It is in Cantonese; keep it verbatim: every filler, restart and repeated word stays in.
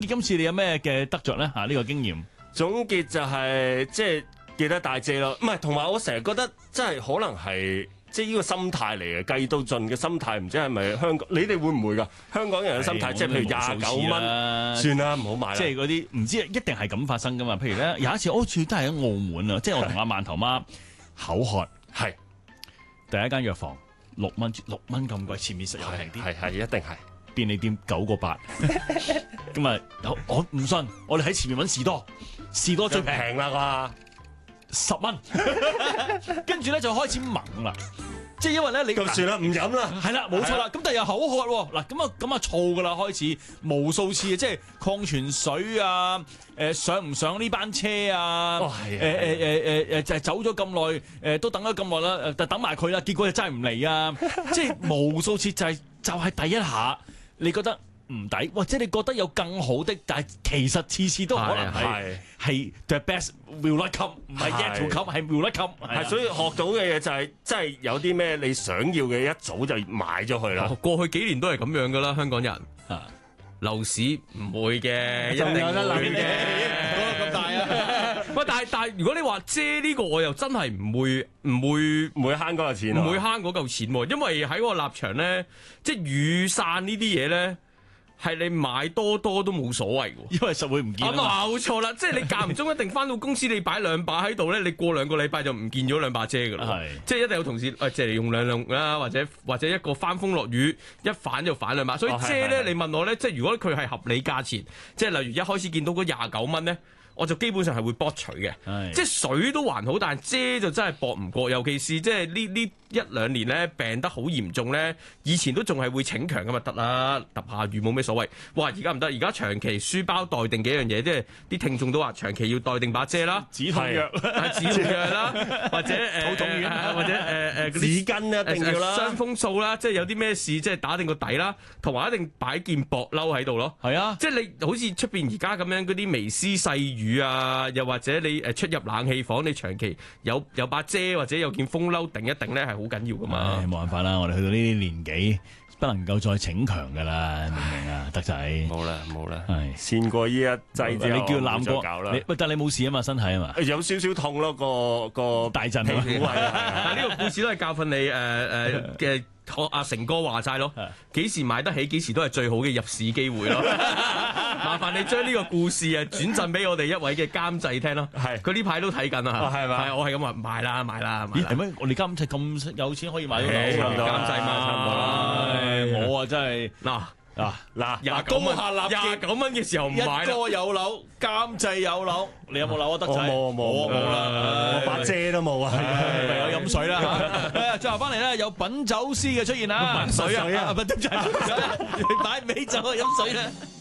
今次你有咩嘅得着咧？嚇，呢個經驗總結就係即係記得帶遮咯，唔係同埋我成日覺得真係可能係。即係呢個心態嚟嘅，計到盡嘅心態，唔知係咪香港？你哋會唔會㗎？香港人嘅心態，即係譬如廿九蚊，算啦，唔好買啦。 即係嗰啲唔知一定係咁發生㗎嘛？譬如咧，有一次我住都係喺澳門啊，即係我同阿饅頭媽口渴，係第一間藥房六蚊，六蚊咁貴，前面實有平啲， 係係一定係便利店九個八。咁啊，我唔信，我哋喺前面揾士多，士多最平啦啩。十蚊，跟住咧就開始猛啦，即係因為咧你咁算啦，唔飲啦， 係啦，冇錯啦，咁但係又口渴喎，嗱咁啊咁啊燥噶啦，開始無數次即係礦泉水啊，誒上唔上呢班車啊，誒誒誒誒誒就係走咗咁耐，誒都等咗咁耐啦，誒等埋佢啦，結果就真係唔嚟啊，即係無數次就係就係第一下，你覺得唔抵，或者你覺得有更好的，但係其實次次都可能係係 the best will not come， 唔係 yet to come，係 will not come。 係，所以學到嘅嘢就係，真係有啲咩你想要嘅，一早就買咗佢啦。 過去幾年都係咁樣噶啦，香港人啊，樓市唔會嘅，一定會嘅，講到咁大啊！喂，但係但係，如果你話遮呢個，我又真係唔會唔會唔會慳嗰嚿錢， 唔會慳嗰嚿錢，因為喺我立場咧，即係雨傘呢啲嘢咧。係你買多多都冇所謂嘅， 因為實會唔見啊嘛。冇錯啦，即係你間唔中一定翻到公司，你擺兩把喺度咧，你過兩個禮拜就唔見咗兩把遮㗎啦。係，即係一定有同事誒借嚟用兩兩啦，或者或者一個翻風落雨一反就反兩把。所以遮咧，你問我咧，即係如果佢係合理價錢，即係例如一開始見到嗰廿九蚊咧。我就基本上係會博取嘅，即係水都還好，但係遮就真係博唔過，尤其是即係呢呢一兩年咧病得好嚴重咧，以前都仲係會逞強咁嘛，得啦，揼下雨冇咩所謂。哇！而家唔得，而家長期書包待定幾樣嘢，即係啲聽眾都話長期要待定把遮啦， 止痛藥、 止痛藥啦，或者誒肚痛丸， 或者誒誒紙巾一定要啦， 傷風素啦，即係有啲咩事即係打定個底啦，同埋一定擺件薄褸喺度咯。係啊，即係你好似出邊而家咁樣嗰啲微絲細雨。啊，又或者你誒出入冷氣房，你長期有有把遮或者有件風褸頂一頂咧，係好緊要噶嘛。 冇辦法啦，我哋去到呢啲年紀，不能夠再逞強噶啦，明唔明啊？德仔， 冇啦冇啦， 係先過呢一劑之後， 你叫攬過搞啦。 喂，但係你冇事啊嘛，身體啊嘛， 有少少痛咯，個個大陣啊。 但係呢個故事都係教訓你誒誒嘅。學阿成哥話齋咯，幾時買得起，幾時都係最好嘅入市機會咯。麻煩你將呢個故事啊轉贈俾我哋一位嘅監製聽咯。係，佢呢排都睇緊啊。係嘛？係我係咁話買啦買啦買啦。 係咩？我哋監製咁有錢可以買到樓？ 監製嘛，差唔多啦。我啊真係嗱。 嗱嗱， 廿九蚊，廿九蚊嘅時候唔買啦。 一哥有樓，監製有樓，你有冇樓啊？德仔， 我冇冇冇啦，我把遮都冇啊， 唯有飲水啦嚇。最後翻嚟咧，有品酒師嘅出現啦， 品水啊， 唔係，對唔住，擺美酒啊，飲水啦。